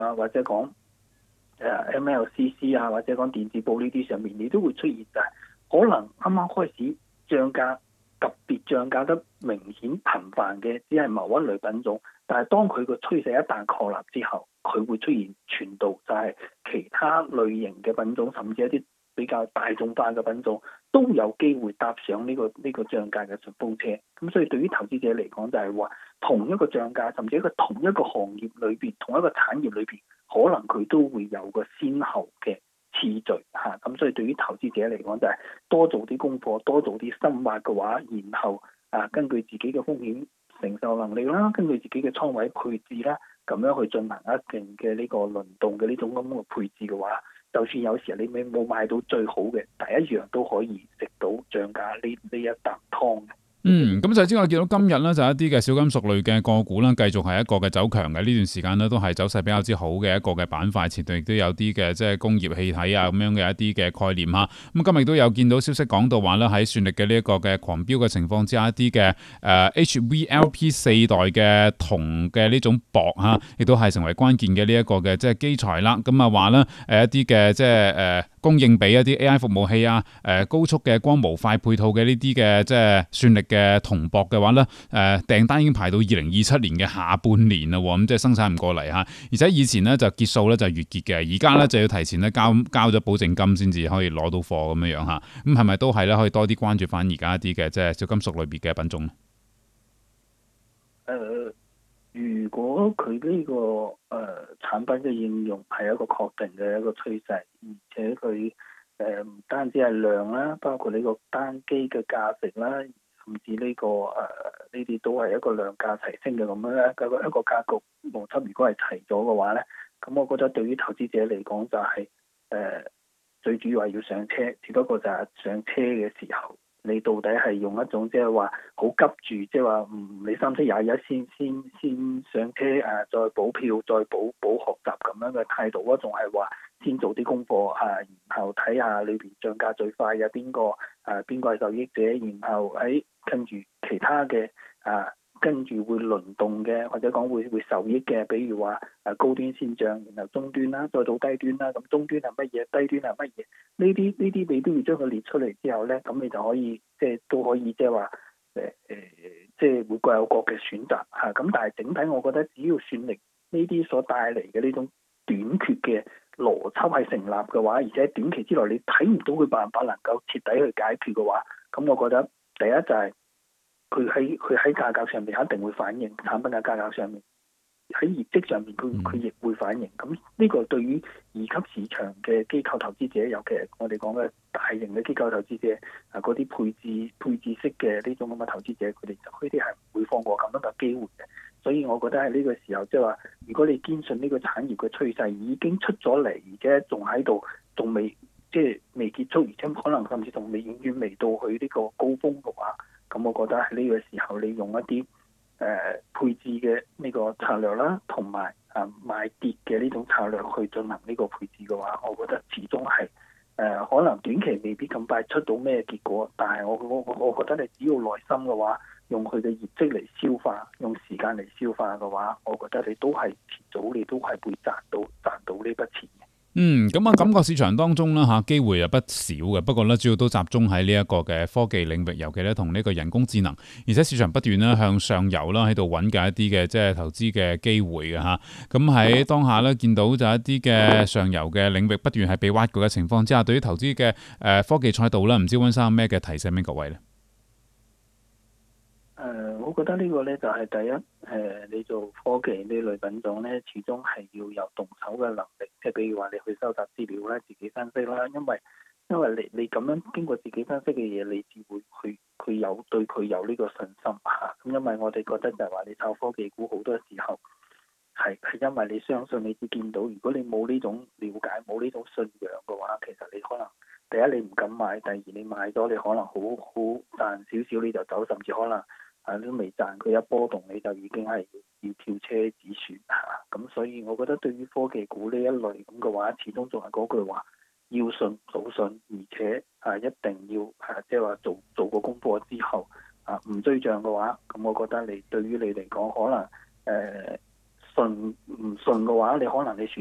或者講MLCC 或者講電子報呢啲上面，你都會出現就係可能啱啱開始漲價，特別漲價得明顯頻繁嘅，只係某一類品種。但係當佢個趨勢一旦確立之後，佢會出現傳導，就係其他類型嘅品種，甚至一啲比較大眾化嘅品種，都有機會搭上呢個漲價嘅順風車。咁所以對於投資者嚟講，就係話同一個漲價，甚至同一個行業裏邊、同一個產業裏邊，可能佢都會有個先後嘅次序嚇。咁所以對於投資者嚟講，就係多做啲功課，多做啲深挖嘅話，然後根據自己嘅風險承受能力啦，根據自己嘅倉位配置啦，咁樣去進行一定嘅呢個輪動嘅呢種咁嘅配置嘅話，就算有時你冇買到最好嘅，但係一樣都可以食到漲價呢一啖湯嘅。 咁就之外見到今日咧就一啲嘅小金屬類嘅個股啦，繼續係一個嘅走強嘅，呢段時間咧都係走勢比較之好嘅一個嘅板塊，前段亦都有啲嘅即係工業氣體咁樣嘅一啲嘅概念嚇。咁今日都有見到消息講到話咧喺算力嘅呢一個嘅狂飆嘅情況之下，一啲嘅HVLP 四代嘅銅嘅呢種鉑嚇，亦都係成為關鍵嘅呢一個嘅即係基材啦。咁啊話咧一啲嘅即係供應俾一啲 AI 服務器高速嘅光模塊配套嘅呢啲嘅即係算力嘅銅箔嘅話咧，訂單已經排到2027年嘅下半年啦，咁即係生產唔過嚟嚇。而且以前咧就結數咧就月結嘅，而家咧就要提前咧交咗保證金先至可以攞到貨咁樣樣嚇。咁係咪都係咧可以多啲關注翻而家一啲嘅即係小金屬類別嘅品種咧？ 如果佢呢個產品嘅應用係一個確定嘅一個趨勢，而且佢唔單止係量啦，包括呢個單機嘅價值啦，甚至呢啲都係一個量價齊升嘅咁樣咧，一個格局邏輯如果係齊咗嘅話咧，咁我覺得對於投資者嚟講就係最主要係要上車，只不過就係上車嘅時候，你到底係用一種即係話好急住，即係話你3、4、21先上車再補票、再補學習咁樣嘅態度，仲係話先做啲功課然後睇下裏邊漲價最快嘅邊個係受益者，然後跟住其他嘅跟住會輪動嘅，或者講會受益嘅，比如話高端先漲，然後中端啦，再到低端啦，咁中端係乜嘢，低端係乜嘢？呢啲你都要將佢列出嚟之後咧，咁你就可以都可以即係話即係會各有各嘅選擇嚇。咁但係整體我覺得只要算力呢啲所帶嚟嘅呢種短缺嘅邏輯係成立嘅話，而且短期之內你睇唔到佢辦法能夠徹底去解決嘅話，咁我覺得第一就係佢喺價格上面一定會反映，產品嘅價格上面喺業績上面佢亦會反映。咁呢個對於二級市場嘅機構投資者，尤其係我哋講嘅大型嘅機構投資者嗰啲配置式嘅呢種咁嘅投資者，佢哋係唔會放過咁樣嘅機會嘅。所以我覺得喺呢個時候，即係話如果你堅信呢個產業嘅趨勢已經出咗嚟，而且仲喺度，仲未未結束，而且可能甚至仲未遠遠未到去呢個高峰嘅話，咁我覺得喺呢個時候你用一啲配置嘅呢個策略啦，同埋買跌嘅呢種策略去進行呢個配置嘅話，我覺得始終係可能短期未必咁快出到咩結果，但係我覺得你只要耐心嘅話，用佢嘅業績嚟消化，用時間嚟消化嘅話，我覺得你都係遲早你都係會賺到呢筆錢嘅。 咁感覺市場當中啦嚇機會又不少嘅，不過咧主要都集中喺呢一個嘅科技領域，尤其咧同呢個人工智能，而且市場不斷咧向上游啦喺度揾緊一啲嘅即係投資嘅機會嘅嚇。咁喺當下咧見到就一啲嘅上游嘅領域不斷係被挖掘嘅情況之下，對於投資嘅科技賽道啦，唔知溫生有咩嘅提醒俾各位咧？ 我覺得呢個呢就係第一，你做科技呢類品種呢，始終係要有動手嘅能力，即係比如話你去收集資料啦，自己分析啦，因為你咁樣經過自己分析嘅嘢，你至會對佢有呢個信心嚇。咁因為我哋覺得就係話你炒科技股好多時候係因為你相信你至見到，如果你冇呢種了解冇呢種信仰嘅話，其實你可能第一你唔敢買，第二你買咗你可能好賺少少你就走，甚至可能都未賺佢一波動你就已經係要跳車止損嚇。咁所以我覺得對於科技股呢一類咁嘅話，始終仲係嗰句話，要信早信，而且一定要即係話做個功課之後唔追漲嘅話，咁我覺得對於你嚟講可能順唔順嘅話，你可能你選